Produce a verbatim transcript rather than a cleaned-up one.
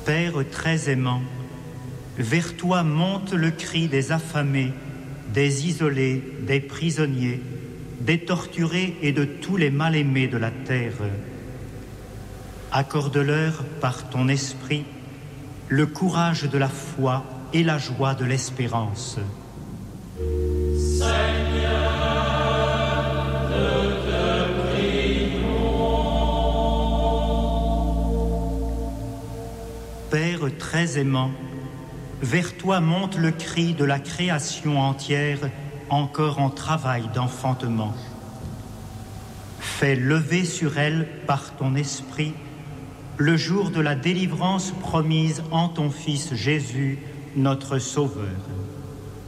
Père très aimant, vers toi monte le cri des affamés, des isolés, des prisonniers, des torturés et de tous les mal-aimés de la terre. Accorde-leur par ton esprit le courage de la foi et la joie de l'espérance. Seigneur, nous te prions. Père très aimant, vers toi monte le cri de la création entière, encore en travail d'enfantement. Fais lever sur elle, par ton esprit, le jour de la délivrance promise en ton Fils Jésus, notre Sauveur.